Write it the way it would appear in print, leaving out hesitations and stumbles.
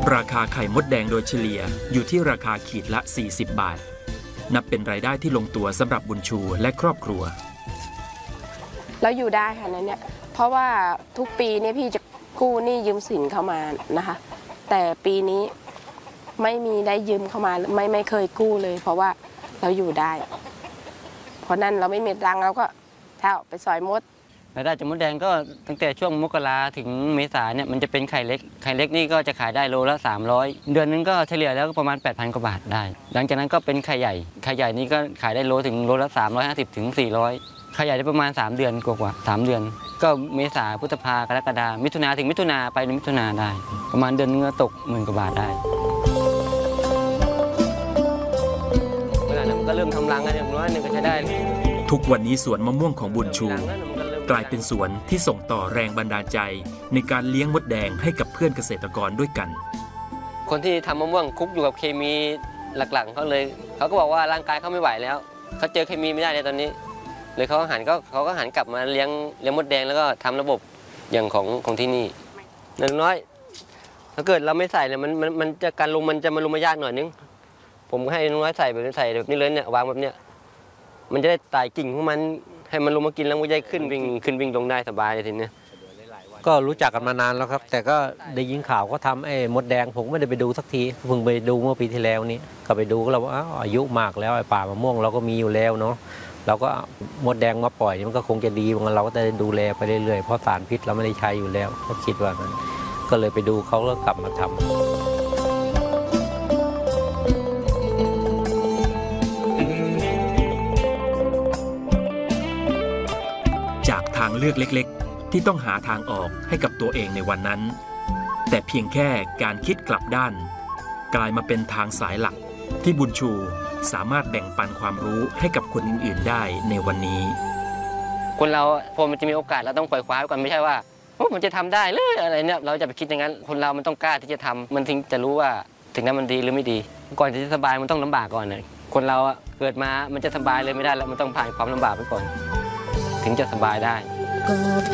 ราคาไข่มดแดงโดยเฉลี่ยอยู่ที่ราคาขีดละ40 บาทนับเป็นรายได้ที่ลงตัวสำหรับบุญชูและครอบครัวแล้วอยู่ได้ค่ะนั้นเนี่ยเพราะว่าทุกปีเนี่ยพี่จะกู้หนี้ยืมสินเข้ามานะคะแต่ปีนี้ไม่มีได้ยืมเข้ามาไม่เคยกู้เลยเพราะว่าเราอยู่ได้เพราะนั้นเราไม่มีตังค์เราก็เท่าไปสอยมดรายได้จากมดแดงก็ตั้งแต่ช่วงมกราถึงเมษาเนี่ยมันจะเป็นไข่เล็กนี่ก็จะขายได้โลละ300เดือนนึงก็เฉลี่ยแล้วก็ประมาณ 8,000 กว่าบาทได้หลังจากนั้นก็เป็นไข่ใหญ่นี่ก็ขายได้โลถึงโลละ350ถึง400ไข่ใหญ่ได้ประมาณ3เดือนกว่า3เดือนก็เมษาพฤษภากรกฎามิถุนาถึงมิถุนาไปมิถุนาได้ประมาณเดือนนึงก็ตก10,000 กว่าบาทได้เวลานั้นก็เริ่มทำรังกันอย่างน้อยนึงก็จะได้ทุกวันนี้สวนมะม่วงของบุญชูกลายเป็นสวนที่ส่งต่อแรงบันดาลใจในการเลี้ยงมดแดงให้กับเพื่อนเกษตรกรด้วยกันคนที่ทำมะม่วงคุกอยู่กับเคมีหลักๆเขาเลยเขาก็บอกว่าร่างกายเขาไม่ไหวแล้วเขาเจอเคมีไม่ได้ในตอนนี้เลยเขาก็หันกลับมาเลี้ยงมดแดงแล้วก็ทำระบบอย่างของที่นี่น้อยถ้าเกิดเราไม่ใส่เนี่ยมันจะการลงมันจะมาลงมายากหน่อยนึงผมให้น้อยใส่แบบนี้เลยเนี่ยวางแบบเนี้ยมันจะได้ไต่กิ่งของมันให้มันลงมากินแล้วมันจะได้ขึ้นวิ่งลงได้สบายเลยทีนี้ก็รู้จักกันมานานแล้วครับแต่ก็ได้ยินข่าวก็ทำไอ้มดแดงผมไม่ได้ไปดูสักทีเพิ่งไปดูเมื่อปีที่แล้วนี้ก็ไปดูก็เราว่าอายุมากแล้วไอ้ป่ามะม่วงเราก็มีอยู่แล้วเนาะเราก็มดแดงมาปล่อยมันก็คงจะดีเหมือนกันเราก็จะดูแลไปเรื่อยๆเพราะสารพิษเราไม่ได้ใช้อยู่แล้วก็คิดว่านั้นก็เลยไปดูเขาแล้วกลับมาทำจากทางเลือกเล็กๆที่ต้องหาทางออกให้กับตัวเองในวันนั้นแต่เพียงแค่การคิดกลับด้านกลายมาเป็นทางสายหลักที่บุญชูสามารถแบ่งปันความรู้ให้กับคนอื่นๆได้ในวันนี้คนเราพอมันจะมีโอกาสเราต้องปล่อยคว้าไว้ก่อนไม่ใช่ว่ามันจะทำได้เลยอะไรเนี่ยเราจะไปคิดอย่างนั้นคนเรามันต้องกล้าที่จะทำมันถึงจะรู้ว่าถึงนั้นมันดีหรือไม่ดีก่อนจะสบายมันต้องลำบากก่อนเลยคนเราเกิดมามันจะสบายเลยไม่ได้แล้วมันต้องผ่านความลำบากไปก่อนถึงจะสบายได้